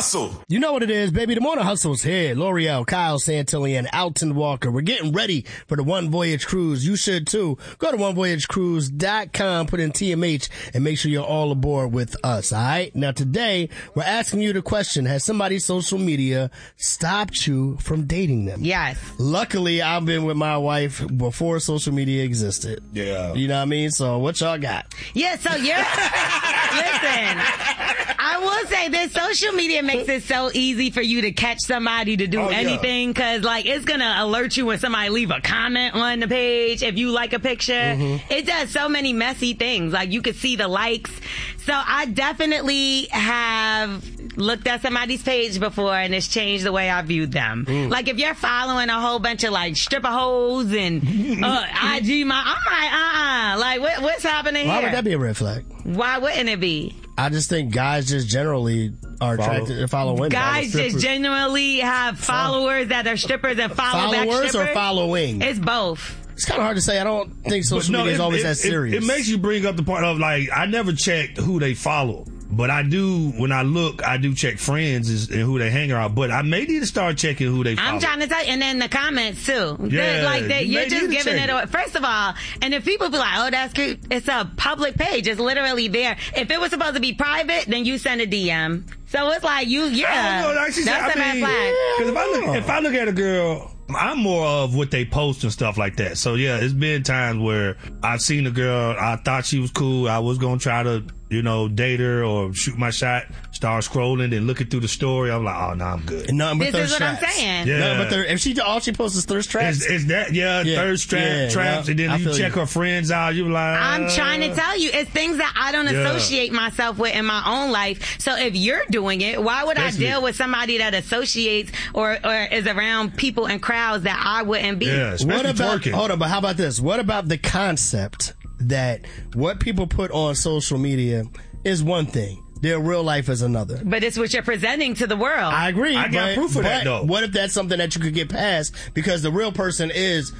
Hustle. You know what it is, baby. The Morning Hustle's here. L'Oreal, Kyle Santilli, and Alton Walker. We're getting ready for the One Voyage Cruise. You should too. Go to onevoyagecruise.com, put in TMH, and make sure you're all aboard with us, all right? Now, today, we're asking you the question, has somebody's social media stopped you from dating them? Yes. Luckily, I've been with my wife before social media existed. Yeah. You know what I mean? So, what y'all got? Yeah, so you're... Listen, I will say this, social media makes it so easy for you to catch somebody to do anything, because, like, it's going to alert you when somebody leave a comment on the page if you like a picture. Mm-hmm. It does so many messy things. Like, you could see the likes. So I definitely have looked at somebody's page before, and it's changed the way I viewed them. Like, if you're following a whole bunch of, like, stripper hoes and IG, I'm like, what's happening here? Why would that be a red flag? Why wouldn't it be? I just think guys just generally are attracted to follow women. Guys just genuinely have followers that are strippers and follow back strippers? Followers or following? It's both. It's kind of hard to say. I don't think social media is always that serious. It makes you bring up the part of, like, I never checked who they follow. But I do, when I look, I do check friends and who they hang around. But I may need to start checking who they follow. I'm trying to tell you. And then the comments, too. Yeah. You're just giving it away. First of all, and if people be like, oh, that's cute, it's a public page. It's literally there. If it was supposed to be private, then you send a DM. So it's like, that's a red flag. Because if I look at a girl, I'm more of what they post and stuff like that. So, yeah, it's been times where I've seen a girl, I thought she was cool. I was going to try to, date her or shoot my shot, start scrolling and looking through the story. I'm like, oh, no, I'm good. This is what I'm saying. Yeah. If all she posts is thirst traps. Is that, thirst traps. And then you check her friends out. You're like, I'm trying to tell you, it's things that I don't associate myself with in my own life. So if you're doing it, why would I deal with somebody that associates or is around people and crowds that I wouldn't be? Yeah, twerking. Hold on, but how about this? What about the concept that what people put on social media is one thing, their real life is another? But it's what you're presenting to the world. I agree. I got proof of that, though. What if that's something that you could get past because the real person is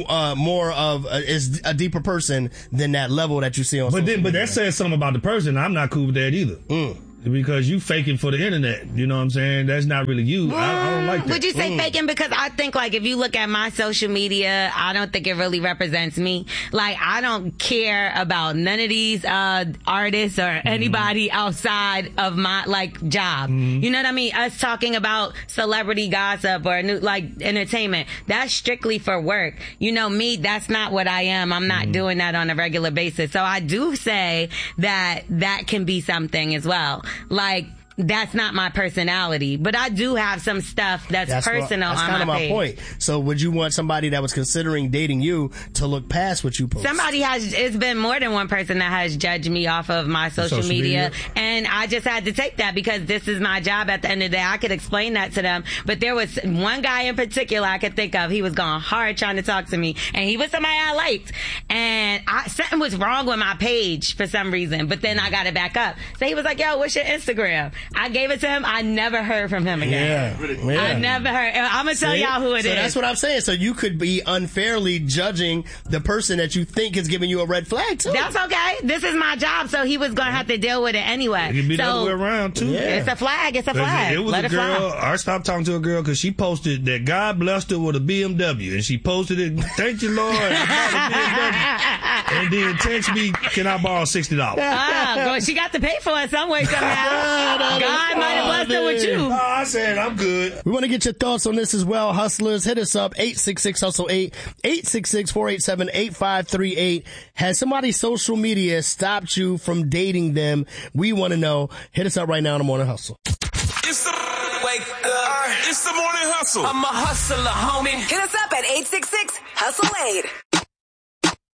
is a deeper person than that level that you see on social media? But that says something about the person. I'm not cool with that either. Because you faking for the internet. You know what I'm saying? That's not really you. I don't like that. Would you say faking? Because I think, like, if you look at my social media, I don't think it really represents me. Like, I don't care about none of these artists or anybody outside of my, like, job. You know what I mean? Us talking about celebrity gossip or entertainment, that's strictly for work. You know, me, that's not what I am. I'm not doing that on a regular basis. So I do say that can be something as well. Like, that's not my personality, but I do have some stuff that's personal on my page. That's kind of my point. So would you want somebody that was considering dating you to look past what you post? It's been more than one person that has judged me off of my social media, and I just had to take that because this is my job at the end of the day. I could explain that to them, but there was one guy in particular I could think of. He was going hard trying to talk to me, and he was somebody I liked, and something was wrong with my page for some reason, but then I got it back up. So he was like, yo, what's your Instagram? I gave it to him. I never heard from him again. Yeah. I never heard. I'm going to tell y'all who it is. So that's what I'm saying. So you could be unfairly judging the person that you think is giving you a red flag, too. That's okay. This is my job, so he was going to have to deal with it anyway. It could be the other way around, too. Yeah. It's a flag. It's a flag. It was a girl. I stopped talking to a girl because she posted that God blessed her with a BMW, and she posted it, thank you, Lord, and then text me, can I borrow $60? Well, she got to pay for it some way, somehow. God might have blessed her with you. No, I said I'm good. We want to get your thoughts on this as well. Hustlers, hit us up, 866-HUSTLE-8, 866-487-8538. Has somebody's social media stopped you from dating them? We want to know. Hit us up right now on The Morning Hustle. It's the Morning Hustle. I'm a hustler, homie. Hit us up at 866-HUSTLE-8.